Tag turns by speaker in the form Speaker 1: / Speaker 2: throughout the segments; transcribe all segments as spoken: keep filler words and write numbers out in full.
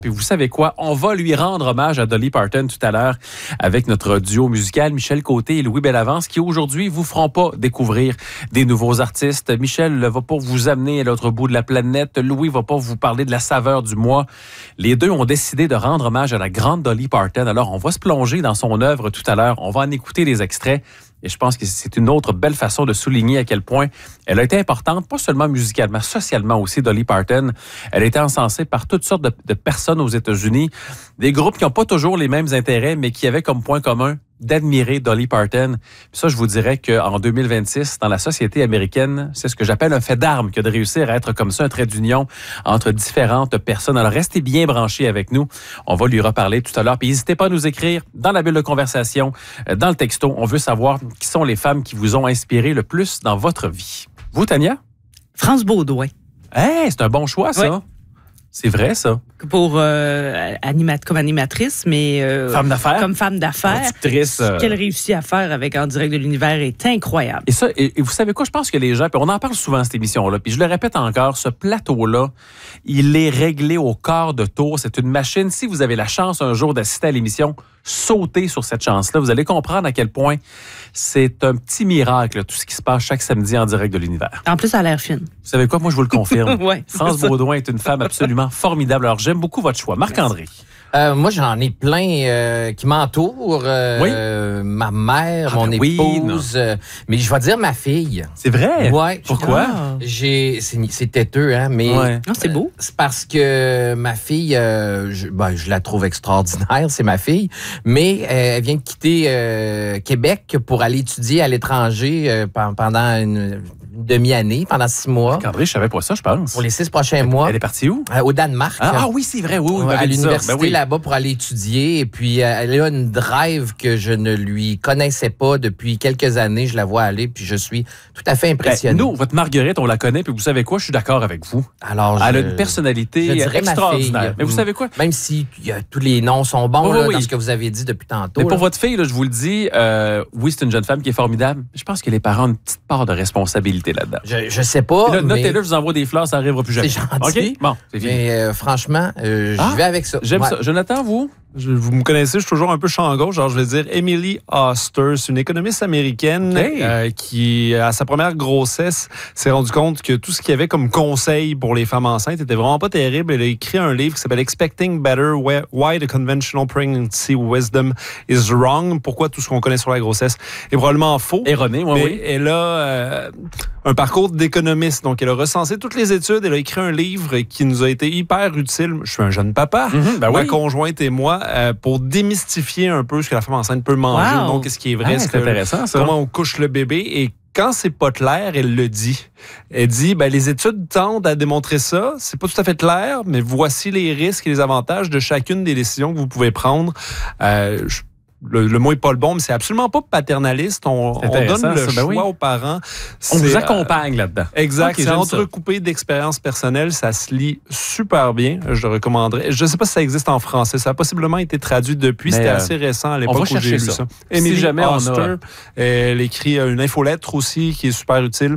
Speaker 1: Puis vous savez quoi? On va lui rendre hommage à Dolly Parton tout à l'heure avec notre duo musical Michel Côté et Louis Bellavance qui aujourd'hui vous feront pas découvrir des nouveaux artistes. Michel va pas vous amener à l'autre bout de la planète. Louis va pas vous parler de la saveur du mois. Les deux ont décidé de rendre hommage à la grande Dolly Parton. Alors on va se plonger dans son œuvre tout à l'heure. On va en écouter des extraits. Et je pense que c'est une autre belle façon de souligner à quel point elle a été importante, pas seulement musicalement, socialement aussi, Dolly Parton. Elle a été encensée par toutes sortes de, de personnes aux États-Unis, des groupes qui n'ont pas toujours les mêmes intérêts, mais qui avaient comme point commun d'admirer Dolly Parton. Puis ça, je vous dirais qu'en deux mille vingt-six, dans la société américaine, c'est ce que j'appelle un fait d'armes que de réussir à être comme ça, un trait d'union entre différentes personnes. Alors, restez bien branchés avec nous. On va lui reparler tout à l'heure. Puis n'hésitez pas à nous écrire dans la bulle de conversation, dans le texto. On veut savoir qui sont les femmes qui vous ont inspiré le plus dans votre vie. Vous, Tania?
Speaker 2: France Baudouin.
Speaker 1: Hey, c'est un bon choix, ça.
Speaker 2: Oui.
Speaker 1: C'est vrai, ça.
Speaker 2: Pour euh, animat- comme animatrice, mais euh,
Speaker 1: femme d'affaires.
Speaker 2: Comme femme d'affaires.
Speaker 1: Productrice.
Speaker 2: Ce qu'elle réussit à faire avec En direct de l'univers est incroyable.
Speaker 1: Et ça, et, et vous savez quoi? Je pense que les gens, puis on en parle souvent à cette émission-là, puis je le répète encore, ce plateau-là, il est réglé au quart de tour. C'est une machine. Si vous avez la chance un jour d'assister à l'émission, sautez sur cette chance-là. Vous allez comprendre à quel point c'est un petit miracle, tout ce qui se passe chaque samedi En direct de l'univers.
Speaker 2: En plus, elle a l'air fine.
Speaker 1: Vous savez quoi? Moi, je vous le confirme.
Speaker 2: Ouais,
Speaker 1: France Baudouin est une femme absolument formidable. Alors, j'aime beaucoup votre choix. Marc-André.
Speaker 3: Euh, moi, j'en ai plein euh, qui m'entourent. Euh,
Speaker 1: Oui.
Speaker 3: euh, ma mère,
Speaker 1: Ah,
Speaker 3: mon
Speaker 1: ben oui,
Speaker 3: épouse. euh, mais je vais dire ma fille.
Speaker 1: C'est vrai?
Speaker 3: Ouais.
Speaker 1: Pourquoi?
Speaker 2: Ah.
Speaker 3: J'ai, c'est, c'est têteux, hein, mais
Speaker 1: Ouais.
Speaker 2: Non, c'est beau.
Speaker 3: c'est parce que ma fille, euh, je, ben, je la trouve extraordinaire, c'est ma fille, mais euh, elle vient de quitter euh, Québec pour aller étudier à l'étranger euh, pen- pendant une, une demi-année, pendant six mois,
Speaker 1: Marc-André, je savais pas ça, je pense.
Speaker 3: pour les six prochains mois,
Speaker 1: Elle est partie où?
Speaker 3: euh, au Danemark.
Speaker 1: Ah, ah oui, c'est vrai. Oui, oui, vous
Speaker 3: Ouais,
Speaker 1: m'avez
Speaker 3: à
Speaker 1: dit ça.
Speaker 3: l'université
Speaker 1: Ben oui.
Speaker 3: là-bas pour aller étudier. Et puis, euh, elle a une drive que je ne lui connaissais pas depuis quelques années. Je la vois aller, puis je suis tout à fait
Speaker 1: Ben,
Speaker 3: impressionné.
Speaker 1: nous, votre Marguerite, on la connaît, puis vous savez quoi? Je suis d'accord avec vous.
Speaker 3: Alors,
Speaker 1: Elle a
Speaker 3: je-
Speaker 1: une personnalité
Speaker 3: je dirais ma
Speaker 1: extraordinaire.
Speaker 3: fille.
Speaker 1: Mais vous savez quoi?
Speaker 3: Même si y a, tous les noms sont bons
Speaker 1: Oui,
Speaker 3: là,
Speaker 1: oui,
Speaker 3: dans
Speaker 1: oui.
Speaker 3: ce que vous avez dit depuis tantôt.
Speaker 1: Mais pour
Speaker 3: là.
Speaker 1: votre fille, là, je vous le dis, euh, oui, c'est une jeune femme qui est formidable. Je pense que les parents ont une petite part de responsabilité là-dedans.
Speaker 3: Je, je sais pas,
Speaker 1: Et là,
Speaker 3: mais,
Speaker 1: notez-le, je vous envoie des fleurs, ça n'arrivera plus jamais.
Speaker 3: C'est gentil.
Speaker 1: OK? Bon, c'est fini.
Speaker 3: mais euh, franchement, euh,
Speaker 1: Ah,
Speaker 3: je vais avec ça.
Speaker 1: J'aime
Speaker 3: Ouais.
Speaker 1: ça. Jonathan, vous?
Speaker 4: Je- vous me connaissez, je suis toujours un peu champ gauche. Alors, je vais dire Emily Oster. C'est une économiste américaine
Speaker 1: Ok.
Speaker 4: euh, qui, à sa première grossesse, s'est rendu compte que tout ce qu'il y avait comme conseil pour les femmes enceintes était vraiment pas terrible. Elle a écrit un livre qui s'appelle Expecting Better, Why the Conventional Pregnancy Wisdom is Wrong. Pourquoi tout ce qu'on connaît sur la grossesse est probablement faux.
Speaker 1: Erroné, oui,
Speaker 4: Mais
Speaker 1: oui.
Speaker 4: elle a euh, un parcours d'économiste. Donc, elle a recensé toutes les études. Elle a écrit un livre qui nous a été hyper utile. Je suis un jeune papa.
Speaker 1: Mhm, ben
Speaker 4: Ma
Speaker 1: oui.
Speaker 4: conjointe et moi, euh, pour démystifier un peu ce que la femme enceinte peut manger.
Speaker 2: Wow.
Speaker 4: Donc, ce qui est vrai,
Speaker 1: Ah,
Speaker 4: ce
Speaker 1: c'est
Speaker 4: que-
Speaker 1: intéressant, ça.
Speaker 4: comment on couche le bébé. Et quand c'est pas clair, elle le dit. Elle dit, ben, les études tendent à démontrer ça. C'est pas tout à fait clair, mais voici les risques et les avantages de chacune des décisions que vous pouvez prendre. Euh, je- le, le mot est pas le bon, mais c'est absolument pas paternaliste. On,
Speaker 1: C'est
Speaker 4: on
Speaker 1: intéressant,
Speaker 4: donne le
Speaker 1: ça, ben
Speaker 4: choix
Speaker 1: oui.
Speaker 4: aux parents.
Speaker 1: On
Speaker 4: C'est,
Speaker 1: vous
Speaker 4: euh,
Speaker 1: accompagne là-dedans.
Speaker 4: Exact.
Speaker 1: Ok,
Speaker 4: C'est
Speaker 1: j'aime ça.
Speaker 4: entrecoupé d'expériences personnelles. Ça se lit super bien. Je le recommanderais. Je ne sais pas si ça existe en français. Ça a possiblement été traduit depuis.
Speaker 1: Mais,
Speaker 4: C'était
Speaker 1: euh,
Speaker 4: assez récent à
Speaker 1: on
Speaker 4: l'époque
Speaker 1: va
Speaker 4: où
Speaker 1: chercher
Speaker 4: j'ai lu
Speaker 1: ça.
Speaker 4: ça.
Speaker 1: Si
Speaker 4: Emily
Speaker 1: jamais on a-
Speaker 4: Oster, elle écrit une infolettre aussi qui est super utile.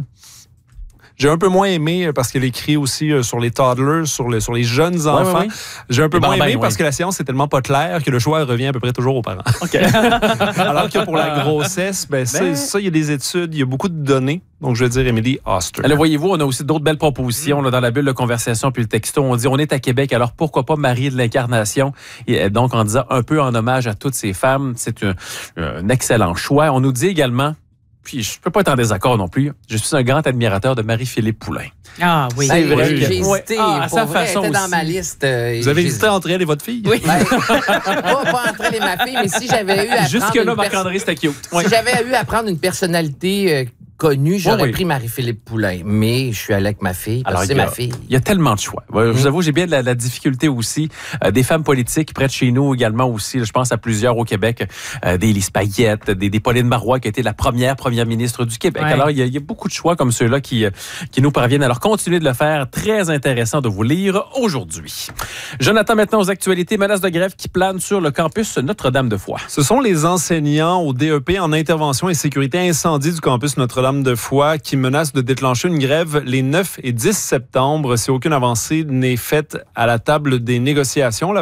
Speaker 4: J'ai un peu moins aimé parce qu'elle écrit aussi euh, sur les toddlers, sur, le, sur les jeunes enfants.
Speaker 1: ouais, ouais.
Speaker 4: J'ai un peu
Speaker 1: Les
Speaker 4: moins
Speaker 1: bambins,
Speaker 4: aimé parce
Speaker 1: ouais.
Speaker 4: que la science est tellement pas claire que le choix revient à peu près toujours aux parents.
Speaker 1: OK.
Speaker 4: Alors que pour la grossesse, ben, ça,
Speaker 1: Ben-
Speaker 4: ça, il y a des études, il y a beaucoup de données. Donc, je vais dire Emily Oster.
Speaker 1: Alors, voyez-vous, on a aussi d'autres belles propositions là, dans la bulle de conversation puis le texto. On dit, on est à Québec, alors pourquoi pas Marie de l'Incarnation? Et donc, en disant un peu en hommage à toutes ces femmes, c'est un, un excellent choix. On nous dit également, puis je peux pas être en désaccord non plus, je suis un grand admirateur de Marie-Philippe Poulain.
Speaker 2: Ah oui.
Speaker 1: C'est
Speaker 3: Hey,
Speaker 1: vrai
Speaker 3: J'ai
Speaker 1: que-
Speaker 3: j'ai
Speaker 1: Ouais.
Speaker 3: hésité.
Speaker 1: Ah, à
Speaker 3: pour
Speaker 1: sa
Speaker 3: vrai,
Speaker 1: façon
Speaker 3: elle était dans
Speaker 1: aussi.
Speaker 3: ma liste. euh,
Speaker 4: Vous avez
Speaker 3: j'ai-
Speaker 4: hésité entre elle et votre fille?
Speaker 2: Oui.
Speaker 3: Ben, pas, pas entre elle et ma fille, mais si j'avais eu à prendre
Speaker 1: Jusque-là,
Speaker 3: une perso-
Speaker 1: Marc-André, c'était cute. Ouais.
Speaker 3: Si j'avais eu à prendre une personnalité euh, connue, j'aurais
Speaker 1: Oui, oui.
Speaker 3: pris Marie-Philippe Poulain. Mais je suis allé avec ma fille, parce
Speaker 1: Alors,
Speaker 3: que c'est
Speaker 1: il y a-
Speaker 3: ma fille.
Speaker 1: Il y a tellement de choix. Ouais, Je vous avoue, j'ai bien de la, la difficulté aussi. Euh, des femmes politiques près de chez nous également aussi. Je pense à plusieurs au Québec. Euh, des Lise Payette, des, des Pauline Marois qui a été la première première ministre du Québec.
Speaker 2: Ouais.
Speaker 1: Alors, il y, a, il y a beaucoup de choix comme ceux-là qui, euh, qui nous parviennent. Alors, continuez de le faire. Très intéressant de vous lire aujourd'hui. Jonathan, maintenant aux actualités. Menace de grève qui plane sur le campus Notre-Dame-de-Foix.
Speaker 4: Ce sont les enseignants au D E P en intervention et sécurité incendie du campus Notre-Dame-de-Foix qui menacent de déclencher une grève les neuf et dix septembre si aucune avancée n'est faite à la table des négociations. La